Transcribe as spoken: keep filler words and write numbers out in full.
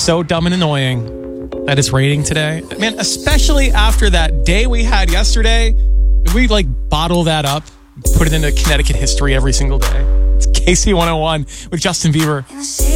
so dumb and annoying that it's raining today. Man, especially after that day we had yesterday, we like bottle that up, put it into Connecticut history every single day. It's K C one oh one with Justin Bieber.